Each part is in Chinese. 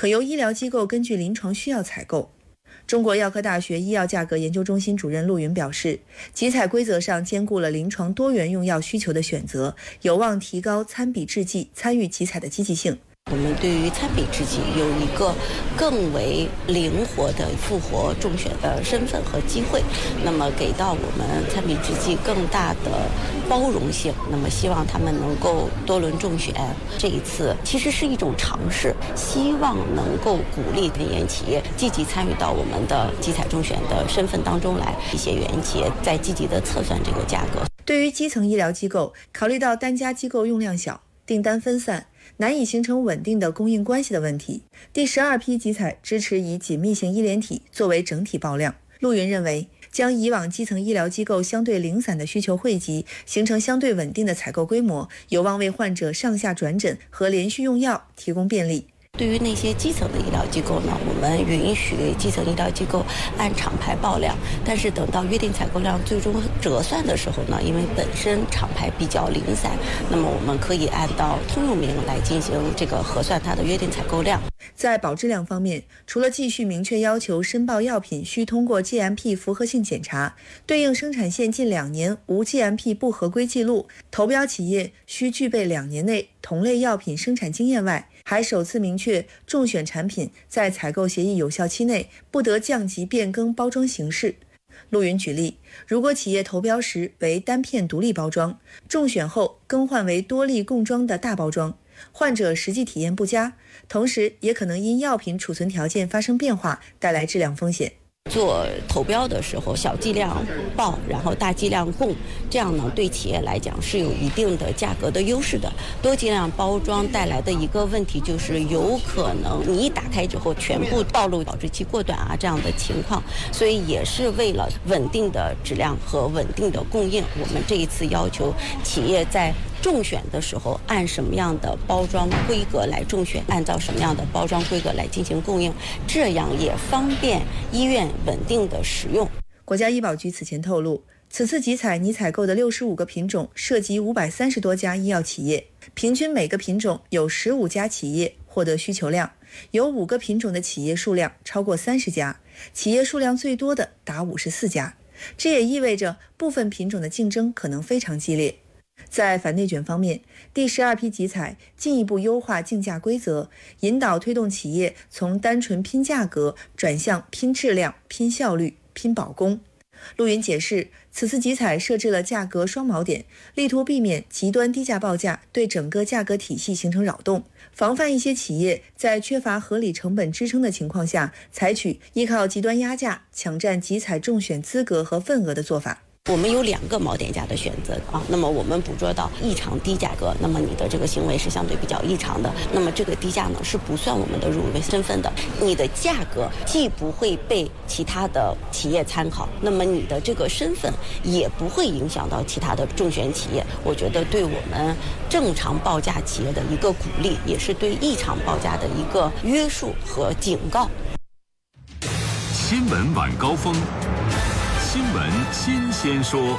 可由医疗机构根据临床需要采购。中国药科大学医药价格研究中心主任陆云表示，集采规则上兼顾了临床多元用药需求的选择，有望提高参比制剂参与集采的积极性。 我们对于参比制剂有一个更为灵活的复活中选的身份和机会，那么给到我们参比制剂更大的包容性，那么希望他们能够多轮中选。这一次其实是一种尝试，希望能够鼓励原研企业积极参与到我们的集采中选的身份当中来，一些原研企业在积极的测算这个价格。 对于基层医疗机构，考虑到单家机构用量小，订单分散，难以形成稳定的供应关系的问题，第12批集采支持以紧密型医联体作为整体报量。陆云认为，将以往基层医疗机构相对零散的需求汇集，形成相对稳定的采购规模，有望为患者上下转诊和连续用药提供便利。 对于那些基层的医疗机构呢，我们允许基层医疗机构按厂牌报量，但是等到约定采购量最终折算的时候呢，因为本身厂牌比较零散，那么我们可以按照通用名来进行这个核算它的约定采购量。 在保质量方面，除了继续明确要求申报药品需通过 GMP 符合性检查，对应生产线近2年无 GMP 不合规记录，投标企业需具备2年内同类药品生产经验外，还首次明确中选产品在采购协议有效期内不得降级变更包装形式。陆云举例，如果企业投标时为单片独立包装，中选后更换为多粒共装的大包装，患者实际体验不佳，同时也可能因药品储存条件发生变化，带来质量风险。 做投标的时候，小剂量报，然后大剂量供，这样呢对企业来讲是有一定的价格的优势的。多剂量包装带来的一个问题就是有可能你一打开之后全部暴露保质期过短啊这样的情况，所以也是为了稳定的质量和稳定的供应，我们这一次要求企业在中选的时候按什么样的包装规格来中选，按照什么样的包装规格来进行供应，这样也方便医院稳定的使用。 国家医保局此前透露，此次集采拟采购的65个品种涉及530多家医药企业，平均每个品种有15家企业获得需求量，有5个品种的企业数量超过30家，企业数量最多的达54家。这也意味着部分品种的竞争可能非常激烈。在反内卷方面，第12批集采进一步优化竞价规则，引导推动企业从单纯拼价格转向拼质量、拼效率、拼保供。陆云解释，此次集采设置了价格双锚点，力图避免极端低价报价对整个价格体系形成扰动，防范一些企业在缺乏合理成本支撑的情况下，采取依靠极端压价抢占集采中选资格和份额的做法。 我们有2个锚点价的选择啊，那么我们捕捉到异常低价格，那么你的这个行为是相对比较异常的，那么这个低价呢是不算我们的入围身份的。你的价格既不会被其他的企业参考，那么你的这个身份也不会影响到其他的中选企业。我觉得对我们正常报价企业的一个鼓励，也是对异常报价的一个约束和警告。 新闻晚高峰，新闻新鲜说。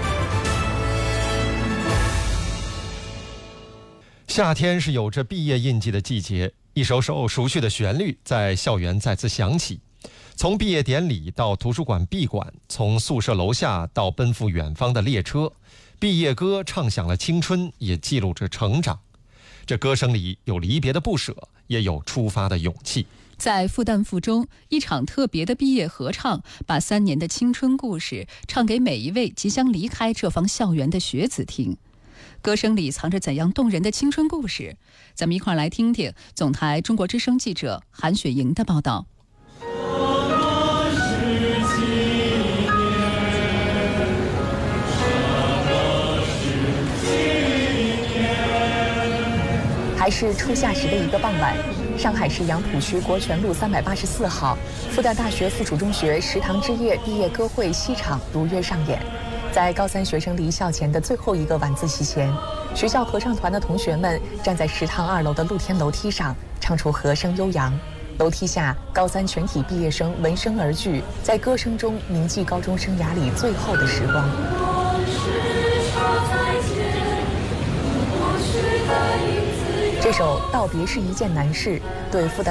夏天是有着毕业印记的季节，一首首熟悉的旋律在校园再次响起。从毕业典礼到图书馆闭馆，从宿舍楼下到奔赴远方的列车，毕业歌唱响了青春，也记录着成长。这歌声里有离别的不舍，也有出发的勇气。 在复旦附中，一场特别的毕业合唱，把3年的青春故事唱给每一位即将离开这方校园的学子听。歌声里藏着怎样动人的青春故事？咱们一块儿来听听总台中国之声记者韩雪莹的报道。 还是初夏时的一个傍晚，上海市杨浦区国权路384号，复旦大学附属中学食堂之夜毕业歌会西场如约上演。在高3学生离校前的最后一个晚自习前，学校合唱团的同学们站在食堂2楼的露天楼梯上，唱出和声悠扬。楼梯下，高3全体毕业生闻声而聚，在歌声中铭记高中生涯里最后的时光。这首《道别是一件难事》对复旦